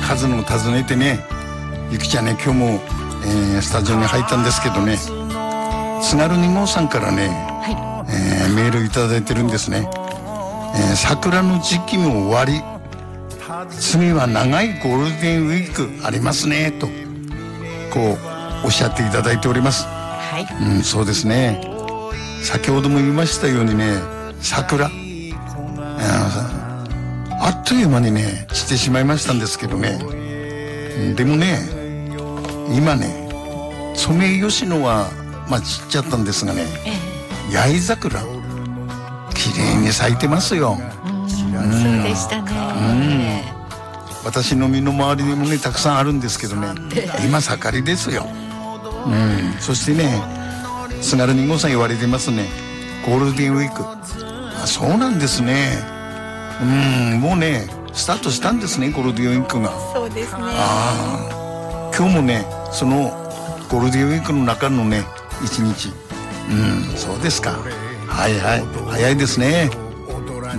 数の訪ねてね、ゆきちゃんね、今日も、スタジオに入ったんですけどね、津軽2号さんからね、メールいただいてるんですね。桜の時期も終わり、次は長いゴールデンウィークありますねとこうおっしゃっていただいております。そうですね。先ほども言いましたようにね、桜、あっという間にね散ってしまいましたんですけどね。でもね、今ねソメイヨシノは散っちゃったんですがね、八重桜綺麗に咲いてますよ。 そうでしたね。 私の身の回りにもねたくさんあるんですけどね、今盛りですよ。そしてね、津軽2号さん言われてますね、ゴールデンウィーク。そうなんですね。もうねスタートしたんですね、ゴールデンウィークが。 そうですね。 今日もねそのゴールデンウィークの中のね一日。そうですか。はいはい、早いですね。